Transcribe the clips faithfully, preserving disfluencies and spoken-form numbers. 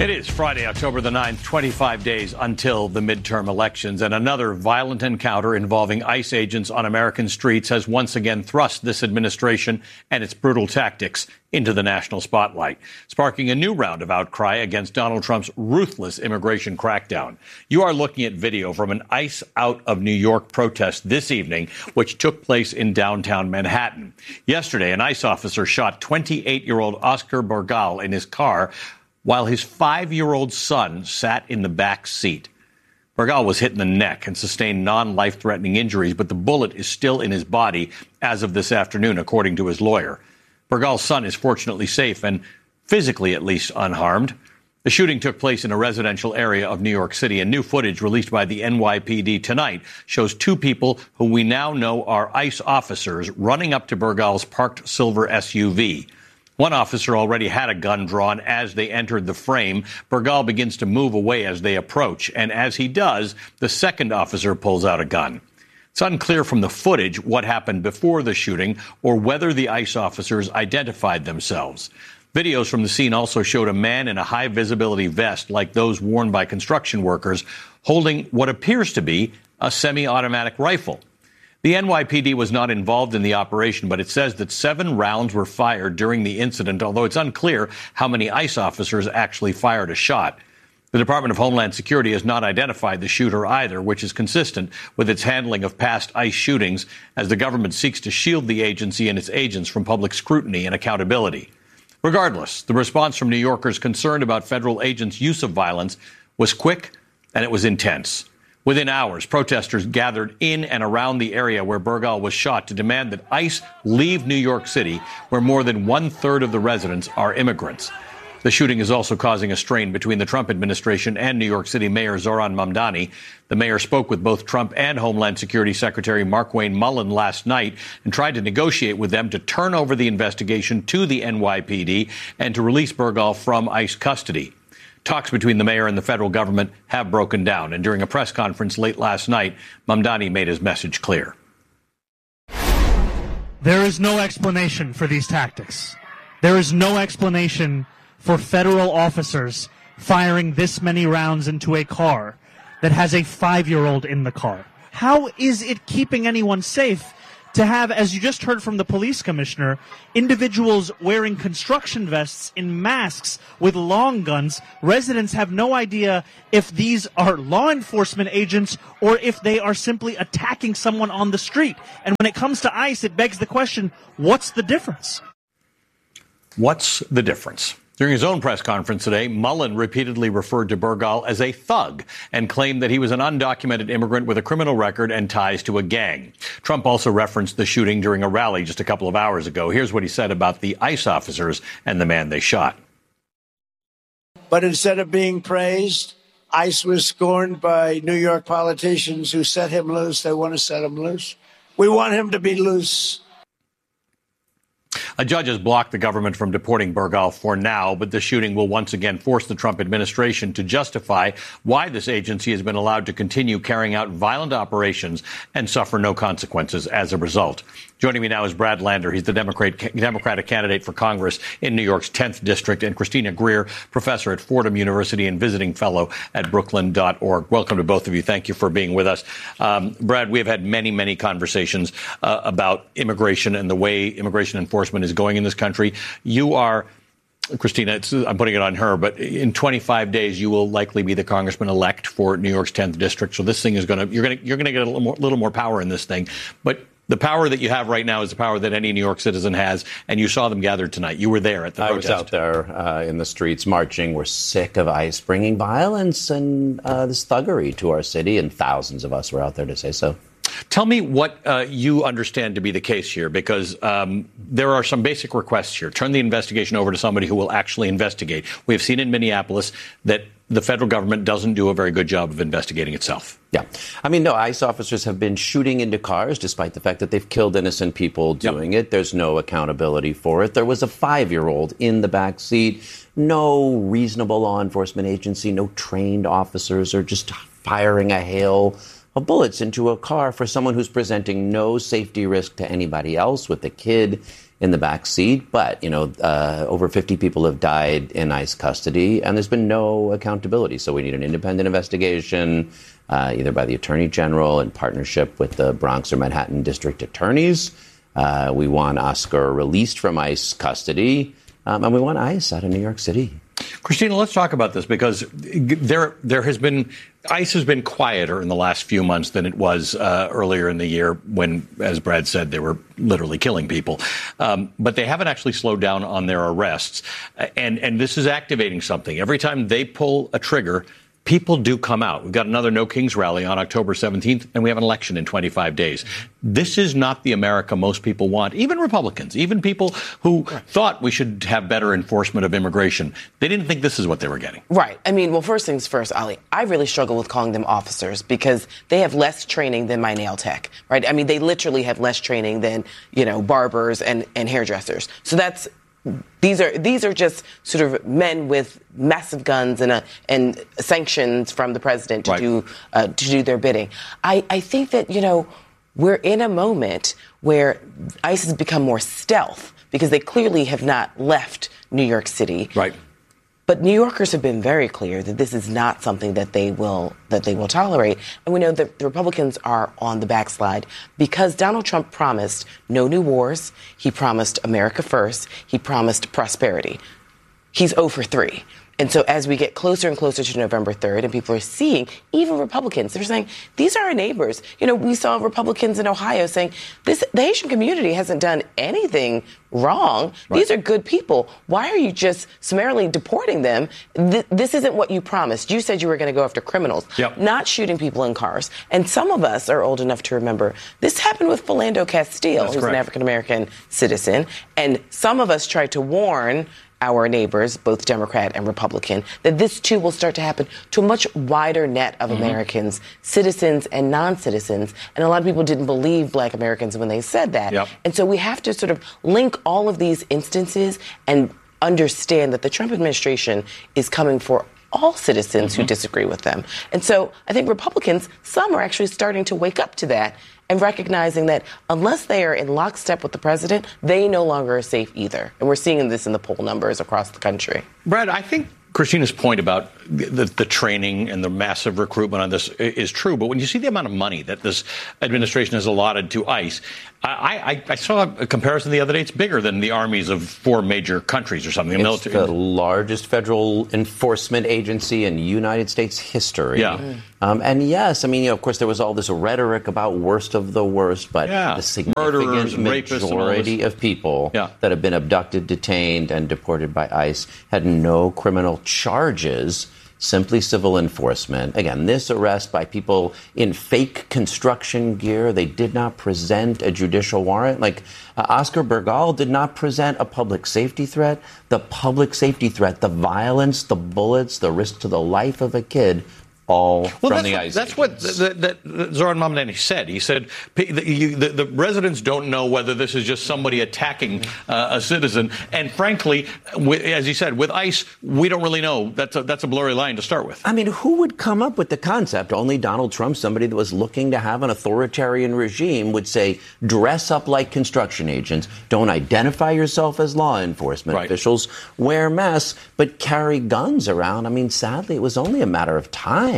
It is Friday, October the ninth, twenty-five days until the midterm elections, and another violent encounter involving ICE agents on American streets has once again thrust this administration and its brutal tactics into the national spotlight, sparking a new round of outcry against Donald Trump's ruthless immigration crackdown. You are looking at video from an ICE out of New York protest this evening, which took place in downtown Manhattan. Yesterday, an ICE officer shot twenty-eight-year-old Oscar Burgal in his car while his five-year-old son sat in the back seat. Burgal was hit in the neck and sustained non-life-threatening injuries, but the bullet is still in his body as of this afternoon, according to his lawyer. Burgal's son is fortunately safe and physically at least unharmed. The shooting took place in a residential area of New York City, and new footage released by the N Y P D tonight shows two people who we now know are ICE officers running up to Burgal's parked silver S U V. One officer already had a gun drawn as they entered the frame. Burgal begins to move away as they approach, and as he does, the second officer pulls out a gun. It's unclear from the footage what happened before the shooting or whether the ICE officers identified themselves. Videos from the scene also showed a man in a high-visibility vest like those worn by construction workers holding what appears to be a semi-automatic rifle. The N Y P D was not involved in the operation, but it says that seven rounds were fired during the incident, although it's unclear how many ICE officers actually fired a shot. The Department of Homeland Security has not identified the shooter either, which is consistent with its handling of past ICE shootings, as the government seeks to shield the agency and its agents from public scrutiny and accountability. Regardless, the response from New Yorkers concerned about federal agents' use of violence was quick and it was intense. Within hours, protesters gathered in and around the area where Burgal was shot to demand that ICE leave New York City, where more than one-third of the residents are immigrants. The shooting is also causing a strain between the Trump administration and New York City Mayor Zohran Mamdani. The mayor spoke with both Trump and Homeland Security Secretary Markwayne Mullin last night and tried to negotiate with them to turn over the investigation to the N Y P D and to release Burgal from ICE custody. Talks between the mayor and the federal government have broken down, and during a press conference late last night, Mamdani made his message clear. There is no explanation for these tactics. There is no explanation for federal officers firing this many rounds into a car that has a five-year-old in the car. How is it keeping anyone safe to have, as you just heard from the police commissioner, individuals wearing construction vests in masks with long guns? Residents have no idea if these are law enforcement agents or if they are simply attacking someone on the street. And when it comes to ICE, it begs the question, what's the difference? What's the difference? During his own press conference today, Mullin repeatedly referred to Burgal as a thug and claimed that he was an undocumented immigrant with a criminal record and ties to a gang. Trump also referenced the shooting during a rally just a couple of hours ago. Here's what he said about the ICE officers and the man they shot. But instead of being praised, ICE was scorned by New York politicians who set him loose. They want to set him loose. We want him to be loose. A judge has blocked the government from deporting Burgal for now, but the shooting will once again force the Trump administration to justify why this agency has been allowed to continue carrying out violent operations and suffer no consequences as a result. Joining me now is Brad Lander. He's the Democrat, Democratic candidate for Congress in New York's tenth District, and Christina Greer, professor at Fordham University and visiting fellow at Brooklyn dot org. Welcome to both of you. Thank you for being with us. Um, Brad, we have had many, many conversations uh, about immigration and the way immigration enforcement is going in this country. You are, Christina, it's, I'm putting it on her, but in twenty-five days, you will likely be the congressman-elect for New York's tenth District. So this thing is going to, you're going to, you're going to get a little more, little more power in this thing. But the power that you have right now is the power that any New York citizen has, and you saw them gathered tonight. You were there at the protest. I was out there uh, in the streets marching. We're sick of ICE bringing violence and uh, this thuggery to our city, and thousands of us were out there to say so. Tell me what uh, you understand to be the case here, because um, there are some basic requests here. Turn the investigation over to somebody who will actually investigate. We have seen in Minneapolis that the federal government doesn't do a very good job of investigating itself. Yeah. I mean, no, ICE officers have been shooting into cars despite the fact that they've killed innocent people doing yep. it. There's no accountability for it. There was a five-year-old in the back seat. No reasonable law enforcement agency, no trained officers are just firing a hail of bullets into a car for someone who's presenting no safety risk to anybody else with a kid in the back seat. But, you know, uh, over fifty people have died in ICE custody, and there's been no accountability. So we need an independent investigation, uh, either by the Attorney General in partnership with the Bronx or Manhattan District Attorneys. Uh, we want Oscar released from ICE custody, um, and we want ICE out of New York City. Christina, let's talk about this, because there there has been ICE has been quieter in the last few months than it was uh, earlier in the year when, as Brad said, they were literally killing people. Um, but they haven't actually slowed down on their arrests. And, and this is activating something. Every time they pull a trigger, people do come out. We've got another No Kings rally on October seventeenth, and we have an election in twenty-five days. This is not the America most people want, even Republicans, even people who thought we should have better enforcement of immigration. They didn't think this is what they were getting. Right. I mean, well, first things first, Ali, I really struggle with calling them officers because they have less training than my nail tech, right? I mean, they literally have less training than, you know, barbers and, and hairdressers. So that's These are these are just sort of men with massive guns and a, and sanctions from the president to right. do uh, to do their bidding. I, I think that, you know, we're in a moment where ICE has become more stealth because they clearly have not left New York City. Right. But New Yorkers have been very clear that this is not something that they will that they will tolerate. And we know that the Republicans are on the backslide because Donald Trump promised no new wars. He promised America first. He promised prosperity. He's zero for three. And so as we get closer and closer to November third, and people are seeing, even Republicans, they're saying, these are our neighbors. You know, we saw Republicans in Ohio saying, this the Haitian community hasn't done anything wrong. Right. These are good people. Why are you just summarily deporting them? Th- this isn't what you promised. You said you were going to go after criminals, yep. not shooting people in cars. And some of us are old enough to remember this happened with Philando Castile, That's who's correct. an African-American citizen. And some of us tried to warn our neighbors, both Democrat and Republican, that this too will start to happen to a much wider net of mm-hmm. Americans, citizens and non-citizens. And a lot of people didn't believe Black Americans when they said that. Yep. And so we have to sort of link all of these instances and understand that the Trump administration is coming for all citizens mm-hmm. who disagree with them. And so I think Republicans, some are actually starting to wake up to that and recognizing that unless they are in lockstep with the president, they no longer are safe either. And we're seeing this in the poll numbers across the country. Brad, I think Christina's point about the, the training and the massive recruitment on this is true. But when you see the amount of money that this administration has allotted to ICE, I, I, I saw a comparison the other day. It's bigger than the armies of four major countries or something. It's military. the largest federal enforcement agency in United States history. Yeah. Mm. Um, and yes, I mean, you know, of course, there was all this rhetoric about worst of the worst, but yeah. the significant Murderers and rapists majority and of people yeah. that have been abducted, detained, and deported by ICE had no criminal charges, simply civil enforcement. Again, this arrest by people in fake construction gear, they did not present a judicial warrant. Like uh, Oscar Bergal did not present a public safety threat. The public safety threat, the violence, the bullets, the risk to the life of a kid, all well, from that's the what, ICE. That's what the, the, the Zoran Mamdani said. He said the, you, the, the residents don't know whether this is just somebody attacking uh, a citizen. And frankly, with, as he said, with ICE, we don't really know. That's a, that's a blurry line to start with. I mean, who would come up with the concept? Only Donald Trump, somebody that was looking to have an authoritarian regime, would say, dress up like construction agents, don't identify yourself as law enforcement right. officials, wear masks, but carry guns around. I mean, sadly, it was only a matter of time.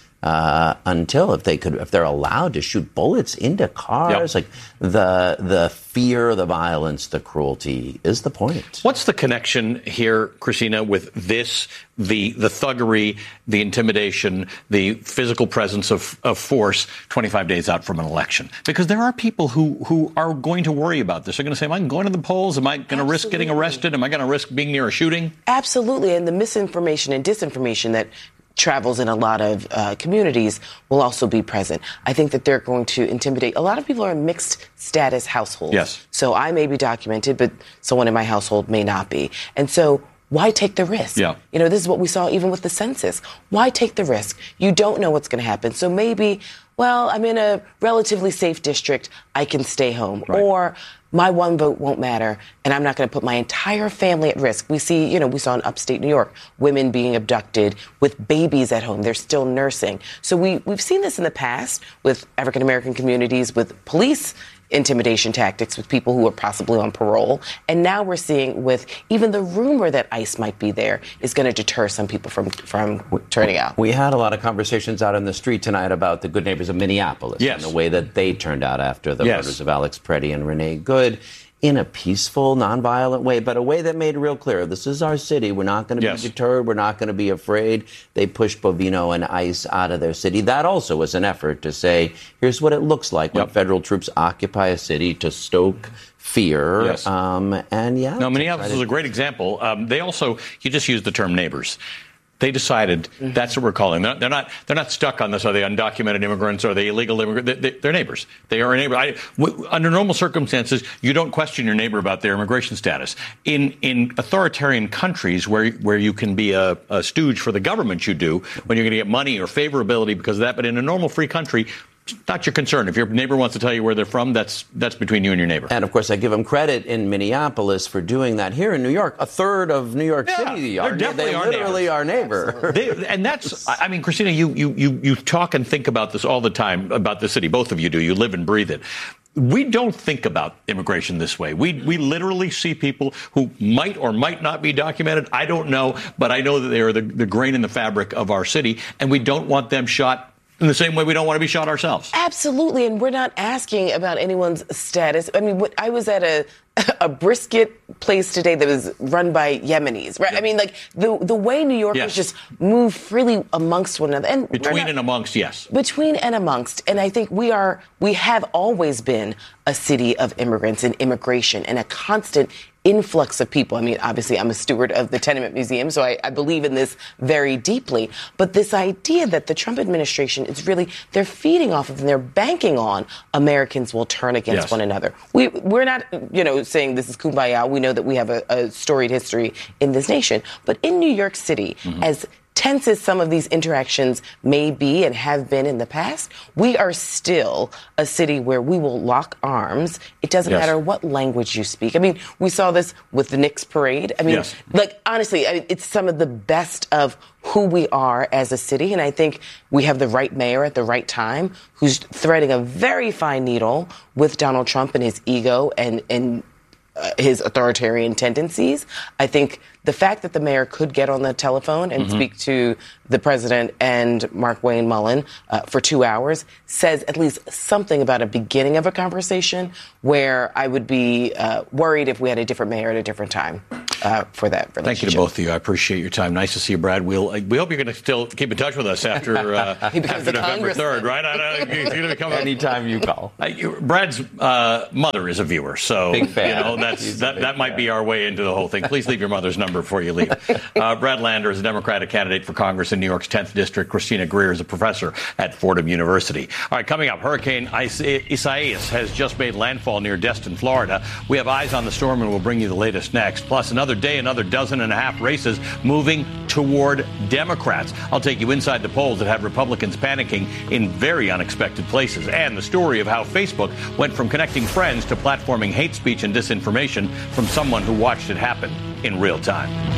Uh, until if they could, if they're allowed to shoot bullets into cars, yep. like the the fear, the violence, the cruelty is the point. What's the connection here, Christina, with this, the the thuggery, the intimidation, the physical presence of, of force twenty-five days out from an election? Because there are people who, who are going to worry about this. They're going to say, am I going to the polls? Am I going to risk getting arrested? Am I going to risk being near a shooting? Absolutely. And the misinformation and disinformation that travels in a lot of uh, communities will also be present. I think that they're going to intimidate. A lot of people are in mixed status households. Yes. So I may be documented, but someone in my household may not be. And so why take the risk? Yeah. You know, this is what we saw even with the census. Why take the risk? You don't know what's going to happen. So maybe, well, I'm in a relatively safe district. I can stay home. Right. Or my one vote won't matter, and I'm not going to put my entire family at risk. We see, you know, we saw in upstate New York, women being abducted with babies at home. They're still nursing. So we, we've seen this in the past with African-American communities, with police intimidation tactics with people who are possibly on parole. And now we're seeing with even the rumor that ICE might be there is going to deter some people from, from turning out. We had a lot of conversations out on the street tonight about the Good Neighbors of Minneapolis yes. and the way that they turned out after the yes. murders of Alex Preddy and Renee Good. In a peaceful, nonviolent way, but a way that made it real clear. This is our city. We're not going to yes. be deterred. We're not going to be afraid. They pushed Bovino and ICE out of their city. That also was an effort to say, here's what it looks like yep. when federal troops occupy a city to stoke fear. Yes. Um, and yeah. No, Minneapolis is a great example. Um, they also, you just used the term neighbors. They decided mm-hmm. that's what we're calling them. They're not. They're not stuck on this. Are they undocumented immigrants? Are they illegal immigrants? They, they, they're neighbors. They are a neighbor. I, w- under normal circumstances, you don't question your neighbor about their immigration status. In in authoritarian countries where where you can be a, a stooge for the government, you do when you're going to get money or favorability because of that. But in a normal free country, it's not your concern. If your neighbor wants to tell you where they're from, that's that's between you and your neighbor. And, of course, I give them credit in Minneapolis for doing that. Here in New York, a third of New York yeah, City are definitely they our literally neighbors. our neighbor. They, and that's, I mean, Christina, you, you, you, you talk and think about this all the time, about the city. Both of you do. You live and breathe it. We don't think about immigration this way. We we literally see people who might or might not be documented. I don't know, but I know that they are the, the grain in the fabric of our city, and we don't want them shot in the same way we don't want to be shot ourselves. Absolutely, and we're not asking about anyone's status. I mean, I was at a a brisket place today that was run by Yemenis, right? Yeah. I mean, like the the way New Yorkers yes. just move freely amongst one another, and between not, and amongst, yes, between and amongst, and I think we are we have always been a city of immigrants and immigration and a constant influx of people. I mean, obviously, I'm a steward of the Tenement Museum, so I, I believe in this very deeply. But this idea that the Trump administration is really, they're feeding off of and they're banking on Americans will turn against yes. one another. We, we're not, you know, saying this is kumbaya. We know that we have a, a storied history in this nation. But in New York City, mm-hmm. as tense as some of these interactions may be and have been in the past, we are still a city where we will lock arms. It doesn't yes. matter what language you speak. I mean, we saw this with the Knicks parade. I mean, yes. like, honestly, I mean, it's some of the best of who we are as a city. And I think we have the right mayor at the right time who's threading a very fine needle with Donald Trump and his ego and, and uh, his authoritarian tendencies. I think the fact that the mayor could get on the telephone and mm-hmm. speak to the president and Mark Wayne Mullen uh, for two hours says at least something about a beginning of a conversation where I would be uh, worried if we had a different mayor at a different time uh, for that relationship. Thank you to both of you. I appreciate your time. Nice to see you, Brad. We'll, uh, we hope you're going to still keep in touch with us after, uh, after November third, right? I know, he's going to become anytime you call. Uh, you, Brad's uh, mother is a viewer, so big fan. You know, that's, that, that might be our way into the whole thing. Please leave your mother's number before you leave. Uh, Brad Lander is a Democratic candidate for Congress in New York's tenth District. Christina Greer is a professor at Fordham University. All right, coming up, Hurricane Isaias has just made landfall near Destin, Florida. We have eyes on the storm, and we'll bring you the latest next. Plus, another day, another dozen and a half races moving toward Democrats. I'll take you inside the polls that have Republicans panicking in very unexpected places. And the story of how Facebook went from connecting friends to platforming hate speech and disinformation from someone who watched it happen in real time.